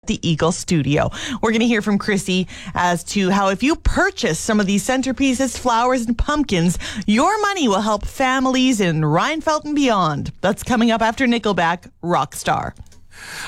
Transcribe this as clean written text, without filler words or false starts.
the Eagle Studio. We're going to hear from Chrissy as to how if you purchase some of these centerpieces, flowers, and pumpkins, your money will help families in Rheinfeldt and beyond. That's coming up after Nickelback, Rockstar.